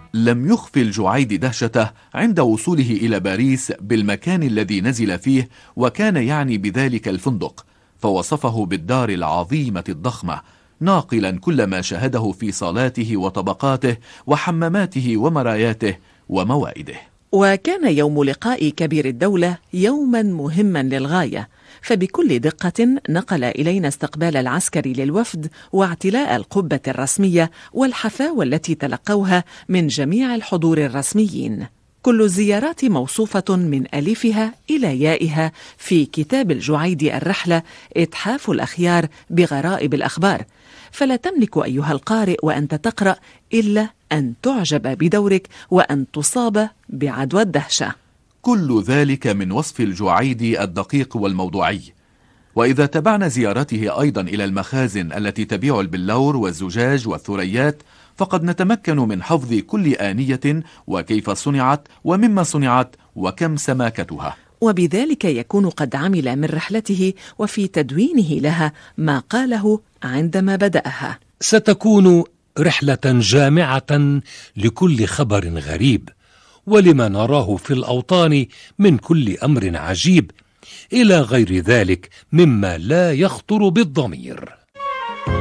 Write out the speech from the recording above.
لم يخف الجعيدي دهشته عند وصوله إلى باريس بالمكان الذي نزل فيه، وكان يعني بذلك الفندق، فوصفه بالدار العظيمة الضخمة، ناقلا كل ما شاهده في صالاته وطبقاته وحماماته ومراياته وموائده. وكان يوم لقاء كبير الدولة يوما مهما للغاية، فبكل دقة نقل إلينا استقبال العسكر للوفد واعتلاء القبة الرسمية والحفاوة التي تلقوها من جميع الحضور الرسميين. كل الزيارات موصوفة من ألفها إلى يائها في كتاب الجعيدي الرحلة إتحاف الأخيار بغرائب الأخبار، فلا تملك أيها القارئ وأنت تقرأ إلا أن تعجب بدورك وأن تصاب بعدوى الدهشة. كل ذلك من وصف الجعيدي الدقيق والموضوعي. وإذا تبعنا زيارته أيضا إلى المخازن التي تبيع البلور والزجاج والثريات، فقد نتمكن من حفظ كل آنية وكيف صنعت ومما صنعت وكم سماكتها، وبذلك يكون قد عمل من رحلته وفي تدوينه لها ما قاله عندما بدأها: ستكون رحلة جامعة لكل خبر غريب ولما نراه في الأوطان من كل أمر عجيب، إلى غير ذلك مما لا يخطر بالضمير.